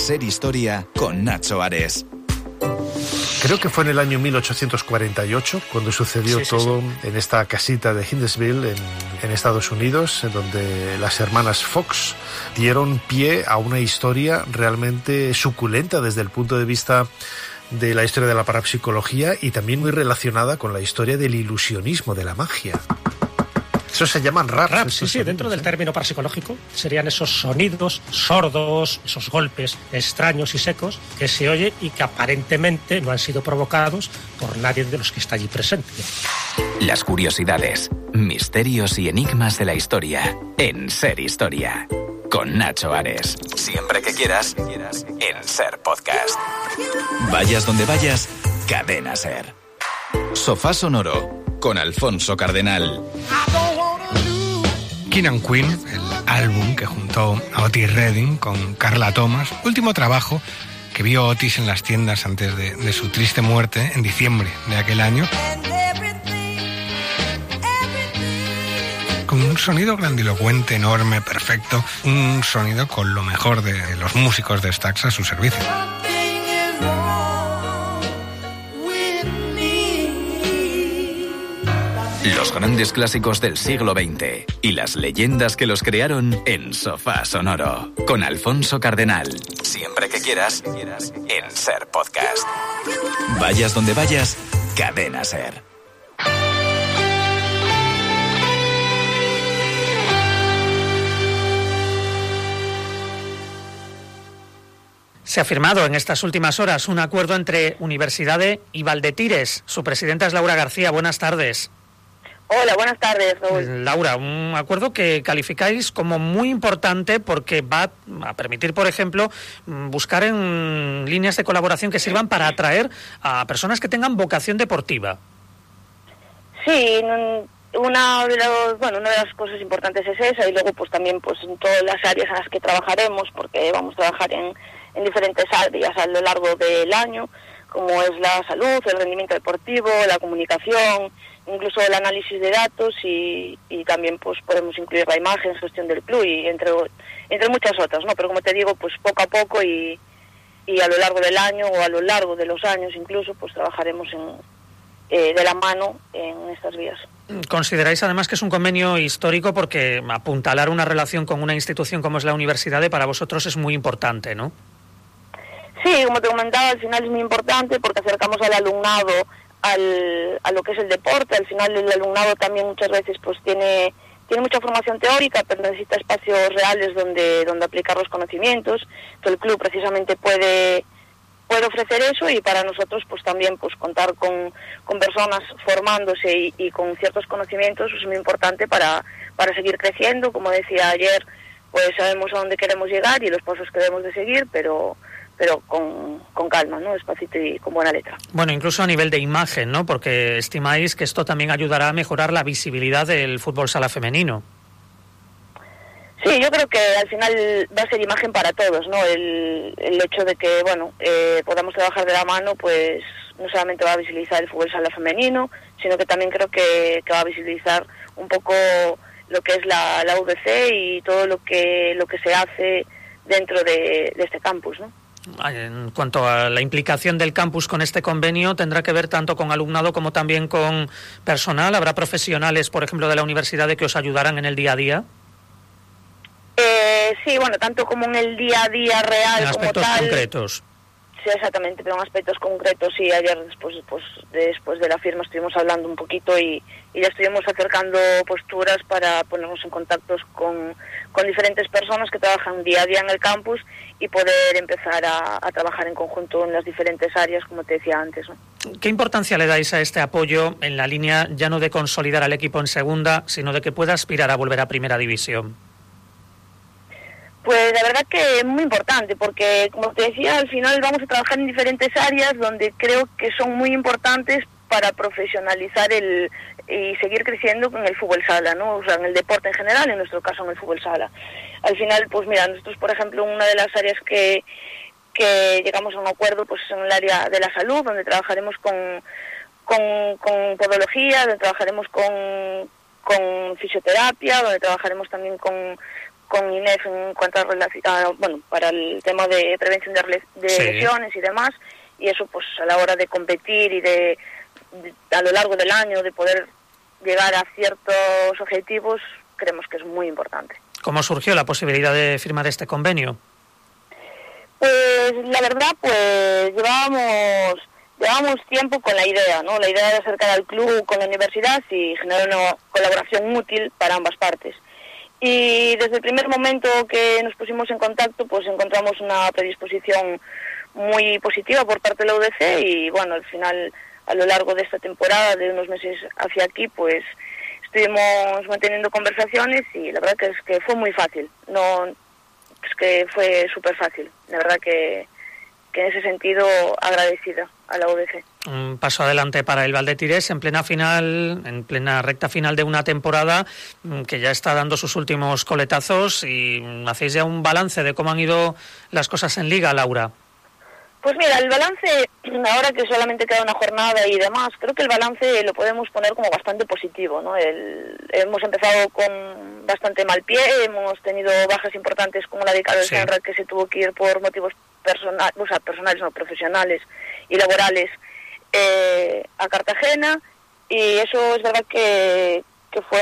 Ser Historia con Nacho Ares. Creo que fue en el año 1848 cuando sucedió todo en esta casita de Huntsville, en Estados Unidos, en donde las hermanas Fox dieron pie a una historia realmente suculenta desde el punto de vista de la historia de la parapsicología y también muy relacionada con la historia del ilusionismo, de la magia. Eso se llaman raps. Sí, dentro del término parapsicológico serían esos sonidos sordos, esos golpes extraños y secos que se oye y que aparentemente no han sido provocados por nadie de los que está allí presente. Las curiosidades, misterios y enigmas de la historia en Ser Historia con Nacho Ares. Siempre que quieras, en Ser Podcast. Vayas donde vayas, Cadena Ser. Sofá Sonoro con Alfonso Cardenal. King and Queen, el álbum que juntó a Otis Redding con Carla Thomas, último trabajo que vio Otis en las tiendas antes de su triste muerte en diciembre de aquel año, con un sonido grandilocuente, enorme, perfecto, un sonido con lo mejor de los músicos de Stax a su servicio. Los grandes clásicos del siglo XX y las leyendas que los crearon en Sofá Sonoro con Alfonso Cardenal. Siempre que quieras, en Ser Podcast. Vayas donde vayas, Cadena Ser. Se ha firmado en estas últimas horas un acuerdo entre Universidade y Valdetires. Su presidenta es Laura García. Buenas tardes. Hola, buenas tardes, Raúl. Laura, un acuerdo que calificáis como muy importante porque va a permitir, por ejemplo, buscar en líneas de colaboración que sirvan para atraer a personas que tengan vocación deportiva. Sí, una de las cosas importantes es esa, y luego pues también pues en todas las áreas en las que trabajaremos, porque vamos a trabajar en diferentes áreas a lo largo del año, como es la salud, el rendimiento deportivo, la comunicación, incluso el análisis de datos y también pues podemos incluir la imagen, gestión del club y entre muchas otras, ¿no? Pero como te digo, pues poco a poco y a lo largo del año o a lo largo de los años incluso, pues trabajaremos de la mano en estas vías. Consideráis además que es un convenio histórico porque apuntalar una relación con una institución como es la universidad para vosotros es muy importante, ¿no? Sí, como te comentaba, al final es muy importante porque acercamos al alumnado a lo que es el deporte. Al final el alumnado también muchas veces pues tiene mucha formación teórica, pero necesita espacios reales donde aplicar los conocimientos. Entonces el club precisamente puede ofrecer eso, y para nosotros pues también pues contar con personas formándose y con ciertos conocimientos es muy importante para seguir creciendo. Como decía ayer, pues sabemos a dónde queremos llegar y los pasos que debemos de seguir, pero con calma, ¿no? Despacito y con buena letra. Bueno, incluso a nivel de imagen, ¿no? Porque estimáis que esto también ayudará a mejorar la visibilidad del fútbol sala femenino. Sí, yo creo que al final va a ser imagen para todos, ¿no? El hecho de que, podamos trabajar de la mano, pues no solamente va a visibilizar el fútbol sala femenino, sino que también creo que va a visibilizar un poco lo que es la UDC y todo lo que se hace dentro de este campus, ¿no? En cuanto a la implicación del campus con este convenio, ¿tendrá que ver tanto con alumnado como también con personal? ¿Habrá profesionales, por ejemplo, de la universidad que os ayudarán en el día a día? Sí, tanto como en el día a día real, en aspectos como tal, concretos. Sí, exactamente, pero en aspectos concretos sí. Ayer después de la firma estuvimos hablando un poquito y ya estuvimos acercando posturas para ponernos en contactos con diferentes personas que trabajan día a día en el campus y poder empezar a trabajar en conjunto en las diferentes áreas, como te decía antes, ¿no? ¿Qué importancia le dais a este apoyo en la línea ya no de consolidar al equipo en segunda, sino de que pueda aspirar a volver a primera división? Pues la verdad que es muy importante, porque como te decía, al final vamos a trabajar en diferentes áreas donde creo que son muy importantes para profesionalizar y seguir creciendo con el fútbol sala, ¿no? O sea, en el deporte en general, en nuestro caso en el fútbol sala. Al final, pues mira, nosotros, por ejemplo, una de las áreas que llegamos a un acuerdo, pues es en el área de la salud, donde trabajaremos con podología, donde trabajaremos con fisioterapia, donde trabajaremos también con INEF en cuanto para el tema de prevención de lesiones y demás, y eso pues a la hora de competir y de a lo largo del año de poder llegar a ciertos objetivos, creemos que es muy importante. ¿Cómo surgió la posibilidad de firmar este convenio? Pues la verdad, pues llevábamos tiempo con la idea, ¿no? La idea de acercar al club con la universidad y generar una colaboración útil para ambas partes. Y desde el primer momento que nos pusimos en contacto, pues encontramos una predisposición muy positiva por parte de la UDC y bueno, al final, a lo largo de esta temporada, de unos meses hacia aquí, pues estuvimos manteniendo conversaciones y la verdad que es que fue muy fácil, es que fue súper fácil, la verdad que en ese sentido agradecida a la UDC. Un paso adelante para el Valdetires en plena recta final de una temporada que ya está dando sus últimos coletazos, y hacéis ya un balance de cómo han ido las cosas en Liga, Laura. Pues mira, el balance, ahora que solamente queda una jornada y demás, creo que el balance lo podemos poner como bastante positivo, ¿no? Hemos empezado con bastante mal pie, hemos tenido bajas importantes como la de Carlos Senra, que se tuvo que ir por motivos profesionales y laborales a Cartagena, y eso es verdad que fue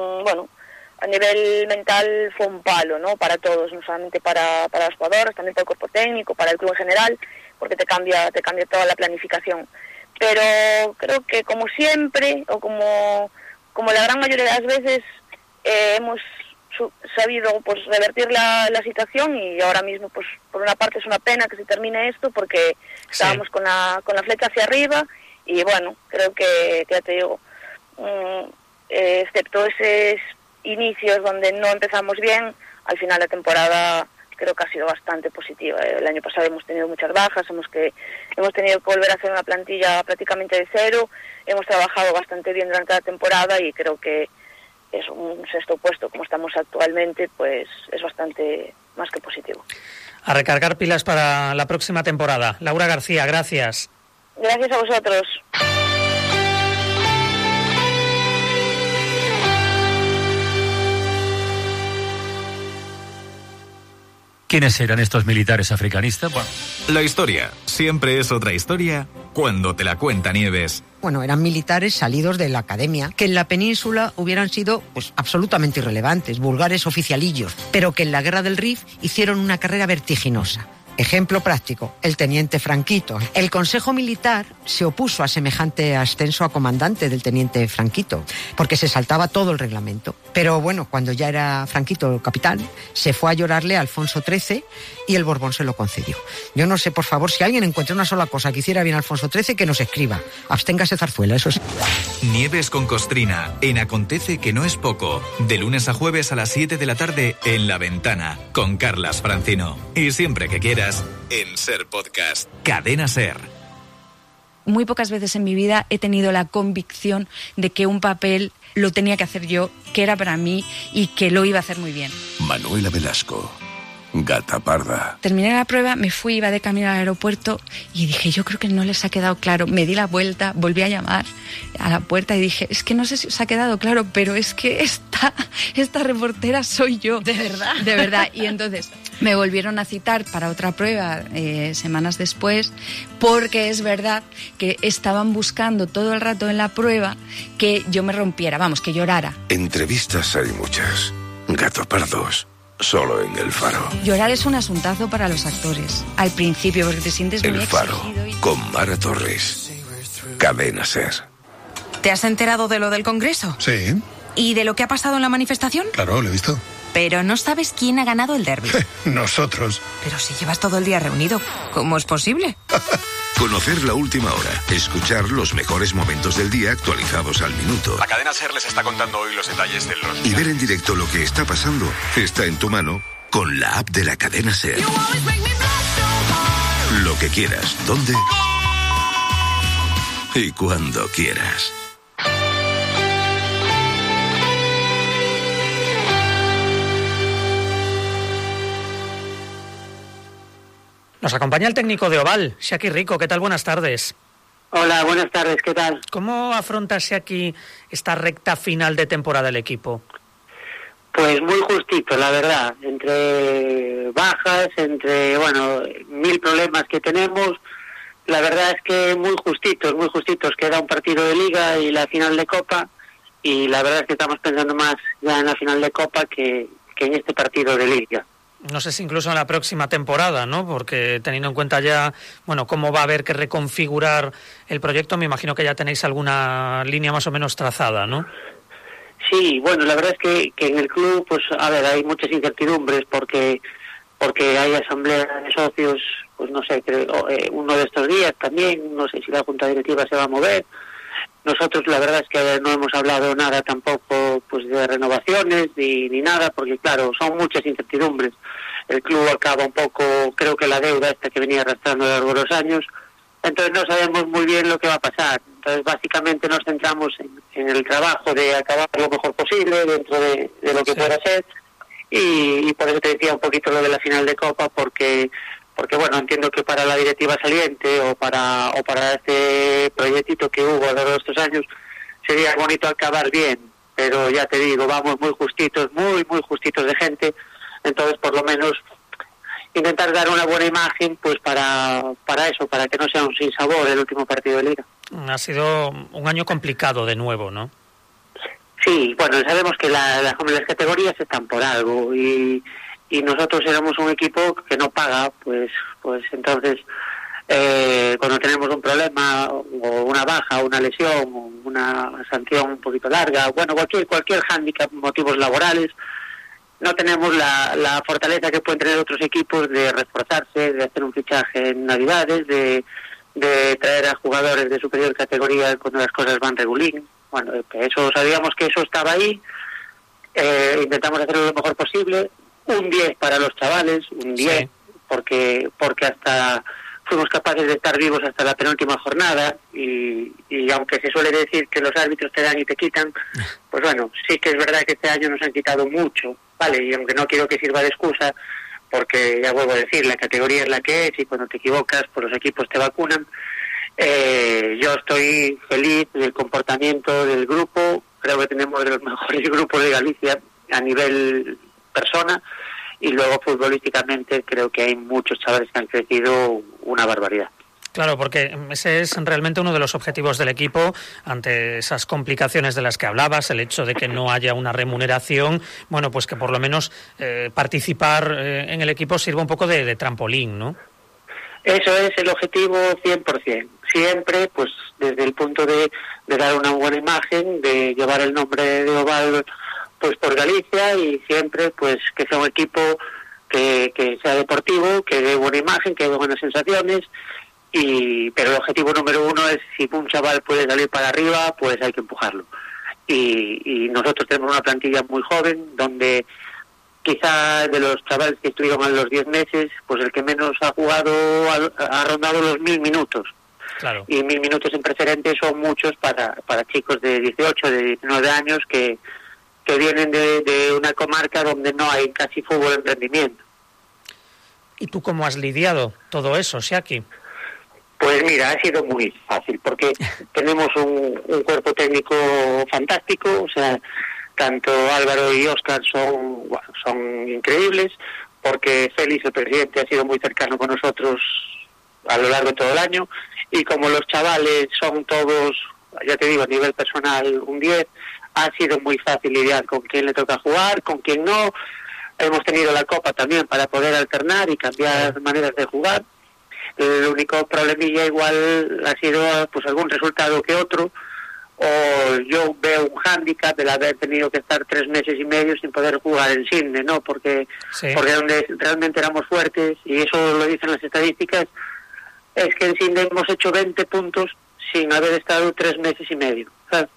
a nivel mental fue un palo, ¿no? Para todos, no solamente para los jugadores, también para el cuerpo técnico, para el club en general, porque te cambia toda la planificación. Pero creo que como siempre, o como la gran mayoría de las veces, hemos sabido pues revertir la situación, y ahora mismo pues por una parte es una pena que se termine esto porque estábamos con la flecha hacia arriba, y bueno, creo que ya te digo, excepto esos inicios donde no empezamos bien, al final la temporada creo que ha sido bastante positiva. El año pasado hemos tenido muchas bajas, hemos tenido que volver a hacer una plantilla prácticamente de cero, hemos trabajado bastante bien durante la temporada y creo que es un sexto puesto como estamos actualmente, pues es bastante más que positivo. A recargar pilas para la próxima temporada. Laura García, gracias. Gracias a vosotros. ¿Quiénes eran estos militares africanistas? Bueno, la historia siempre es otra historia cuando te la cuenta Nieves. Bueno, eran militares salidos de la academia, que en la península hubieran sido pues absolutamente irrelevantes, vulgares oficialillos, pero que en la guerra del Rif hicieron una carrera vertiginosa. Ejemplo práctico, el teniente Franquito. El Consejo Militar se opuso a semejante ascenso a comandante del teniente Franquito, porque se saltaba todo el reglamento. Pero bueno, cuando ya era Franquito el capitán, se fue a llorarle a Alfonso XIII y el Borbón se lo concedió. Yo no sé, por favor, si alguien encuentra una sola cosa que hiciera bien a Alfonso XIII, que nos escriba. Absténgase Zarzuela, eso sí. Nieves con Costrina, en Acontece que no es poco. De lunes a jueves a las 7 de la tarde en La Ventana, con Carlas Francino. Y siempre que quieras, en Ser Podcast. Cadena Ser. Muy pocas veces en mi vida he tenido la convicción de que un papel lo tenía que hacer yo, que era para mí y que lo iba a hacer muy bien. Manuela Velasco, Gata Parda. Terminé la prueba, me fui, iba de camino al aeropuerto y dije, yo creo que no les ha quedado claro. Me di la vuelta, volví a llamar a la puerta y dije, es que no sé si os ha quedado claro, pero es que esta reportera soy yo. ¿De verdad? De verdad. Y entonces me volvieron a citar para otra prueba semanas después, porque es verdad que estaban buscando todo el rato en la prueba que yo me rompiera, vamos, que llorara. Entrevistas hay muchas. Gato Pardos. Solo en El Faro. Llorar es un asuntazo para los actores. Al principio, porque te sientes muy El Faro, exigido y... con Mara Torres. Cadena Ser. ¿Te has enterado de lo del Congreso? Sí. ¿Y de lo que ha pasado en la manifestación? Claro, lo he visto. Pero no sabes quién ha ganado el derbi. Nosotros. Pero si llevas todo el día reunido, ¿cómo es posible? Conocer la última hora. Escuchar los mejores momentos del día actualizados al minuto. La cadena SER les está contando hoy los detalles de los... Y ver en directo lo que está pasando está en tu mano con la app de la cadena SER. Lo que quieras, dónde y cuando quieras. Nos acompaña el técnico de Oval, Shaki Rico. ¿Qué tal? Buenas tardes. Hola, buenas tardes. ¿Qué tal? ¿Cómo afronta Shaki esta recta final de temporada del equipo? Pues muy justito, la verdad, entre bajas, entre, 1000 problemas que tenemos, la verdad es que muy justitos, queda un partido de Liga y la final de Copa, y la verdad es que estamos pensando más ya en la final de Copa que en este partido de Liga. No sé si incluso en la próxima temporada, ¿no? Porque teniendo en cuenta ya, cómo va a haber que reconfigurar el proyecto, me imagino que ya tenéis alguna línea más o menos trazada, ¿no? Sí, la verdad es que en el club, hay muchas incertidumbres porque hay asamblea de socios, no sé, creo, uno de estos días también, no sé si la junta directiva se va a mover. Nosotros la verdad es que no hemos hablado nada tampoco de renovaciones ni nada, porque claro, son muchas incertidumbres. El club acaba un poco, creo que la deuda esta que venía arrastrando a lo largo de los años, entonces no sabemos muy bien lo que va a pasar. Entonces básicamente nos centramos en el trabajo de acabar lo mejor posible dentro de lo que pueda ser, y por eso te decía un poquito lo de la final de Copa, porque entiendo que para la directiva saliente o para este proyectito que hubo a lo largo de estos años sería bonito acabar bien, pero ya te digo, vamos muy justitos de gente, entonces por lo menos intentar dar una buena imagen para eso, para que no sea un sinsabor el último partido de Liga. Ha sido un año complicado de nuevo, ¿no? Sí, sabemos que las categorías están por algo y nosotros éramos un equipo que no paga, pues entonces cuando tenemos un problema o una baja, una lesión, o una sanción un poquito larga, cualquier hándicap, motivos laborales, no tenemos la fortaleza que pueden tener otros equipos de reforzarse, de hacer un fichaje en Navidades, de traer a jugadores de superior categoría cuando las cosas van regulín. Eso sabíamos que eso estaba ahí, intentamos hacerlo lo mejor posible. Un 10 para los chavales, un 10, sí. porque hasta fuimos capaces de estar vivos hasta la penúltima jornada, y aunque se suele decir que los árbitros te dan y te quitan, sí que es verdad que este año nos han quitado mucho, ¿vale? Y aunque no quiero que sirva de excusa, porque ya vuelvo a decir, la categoría es la que es, y cuando te equivocas, los equipos te vacunan. Yo estoy feliz del comportamiento del grupo, creo que tenemos de los mejores grupos de Galicia a nivel persona, y luego futbolísticamente creo que hay muchos chavales que han crecido una barbaridad. Claro, porque ese es realmente uno de los objetivos del equipo ante esas complicaciones de las que hablabas, el hecho de que no haya una remuneración, que por lo menos participar en el equipo sirva un poco de trampolín, ¿no? Eso es el objetivo 100%. Siempre, desde el punto de dar una buena imagen, de llevar el nombre de Oval por Galicia, y siempre que sea un equipo que sea deportivo, que dé buena imagen, que dé buenas sensaciones, pero el objetivo número uno es, si un chaval puede salir para arriba, pues hay que empujarlo. Y nosotros tenemos una plantilla muy joven, donde quizá de los chavales que estuvieron a los 10 meses, el que menos ha jugado ha rondado los 1000 minutos. Claro. Y 1000 minutos en preferente son muchos para chicos de 18, de 19 años que vienen de una comarca donde no hay casi fútbol en rendimiento. ¿Y tú cómo has lidiado todo eso, Shaki? Pues mira, ha sido muy fácil, porque tenemos un cuerpo técnico fantástico, tanto Álvaro y Óscar son increíbles, porque Félix, el presidente, ha sido muy cercano con nosotros a lo largo de todo el año, y como los chavales son todos, ya te digo, a nivel personal un 10, ha sido muy fácil lidiar con quién le toca jugar, con quién no. Hemos tenido la Copa también para poder alternar y cambiar maneras de jugar. El único problemilla igual ha sido algún resultado que otro, o yo veo un hándicap del haber tenido que estar 3 meses y medio sin poder jugar en Sydney, ¿no? Porque donde realmente éramos fuertes, y eso lo dicen las estadísticas, es que en Sydney hemos hecho 20 puntos sin haber estado 3 meses y medio, ¿sabes?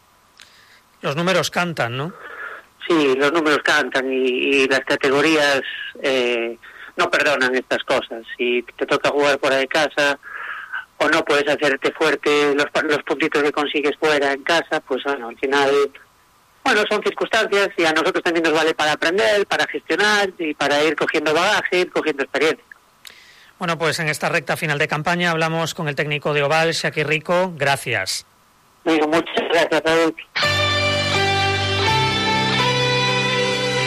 Los números cantan, ¿no? Sí, los números cantan, y las categorías no perdonan estas cosas. Si te toca jugar fuera de casa o no puedes hacerte fuerte, los puntitos que consigues fuera en casa, al final, son circunstancias, y a nosotros también nos vale para aprender, para gestionar y para ir cogiendo bagaje, ir cogiendo experiencia. Bueno, pues en esta recta final de campaña hablamos con el técnico de Oval, Shaki Rico. Gracias. Muchas gracias, Raúl.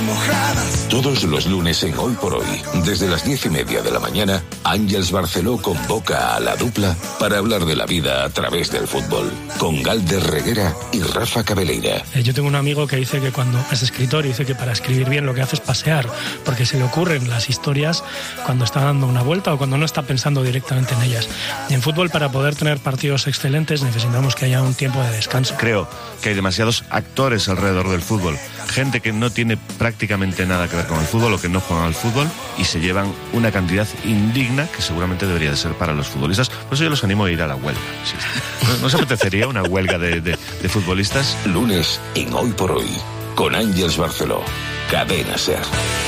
mojadas. Todos los lunes en Hoy por Hoy, desde las 10:30 de la mañana, Ángels Barceló convoca a la dupla para hablar de la vida a través del fútbol, con Galder Reguera y Rafa Cabeleira. Yo tengo un amigo que dice que cuando es escritor, dice que para escribir bien lo que hace es pasear, porque se le ocurren las historias cuando está dando una vuelta o cuando no está pensando directamente en ellas. Y en fútbol, para poder tener partidos excelentes, necesitamos que haya un tiempo de descanso. Creo que hay demasiados actores alrededor del fútbol, gente que no tiene prácticamente nada que ver con el fútbol o que no juegan al fútbol y se llevan una cantidad indigna que seguramente debería de ser para los futbolistas. Por eso yo los animo a ir a la huelga. Sí. ¿No se apetecería una huelga de futbolistas? Lunes en Hoy por Hoy, con Ángels Barceló, Cadena SER.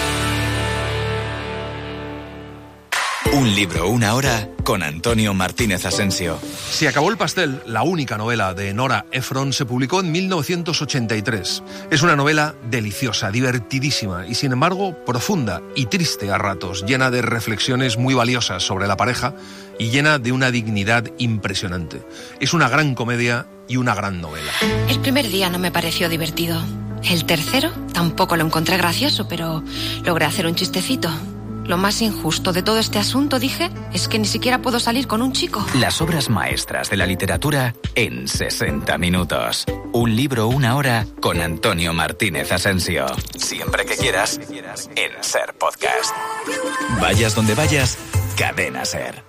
Un libro, una hora, con Antonio Martínez Asensio. Se acabó el pastel, la única novela de Nora Ephron, se publicó en 1983. Es una novela deliciosa, divertidísima y sin embargo profunda y triste a ratos, llena de reflexiones muy valiosas sobre la pareja y llena de una dignidad impresionante. Es una gran comedia y una gran novela. El primer día no me pareció divertido. El tercero tampoco lo encontré gracioso, pero logré hacer un chistecito. Lo más injusto de todo este asunto, dije, es que ni siquiera puedo salir con un chico. Las obras maestras de la literatura en 60 minutos. Un libro, una hora, con Antonio Martínez Asensio. Siempre que quieras, en SER Podcast. Vayas donde vayas, Cadena SER.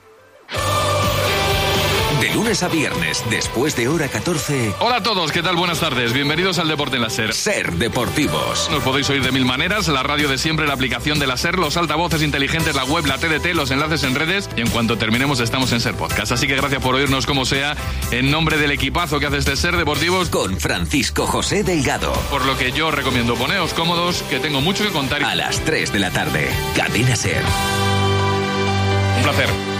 De lunes a viernes, después de hora 14. Hola a todos, ¿qué tal? Buenas tardes. Bienvenidos al Deporte en la SER. SER Deportivos. Nos podéis oír de mil maneras: la radio de siempre, la aplicación de la SER, los altavoces inteligentes, la web, la TDT, los enlaces en redes. Y en cuanto terminemos, estamos en SER Podcast. Así que gracias por oírnos como sea. En nombre del equipazo que hace este SER Deportivos, con Francisco José Delgado. Por lo que yo recomiendo poneos cómodos, que tengo mucho que contar. A las 3 de la tarde, Cadena SER. Un placer.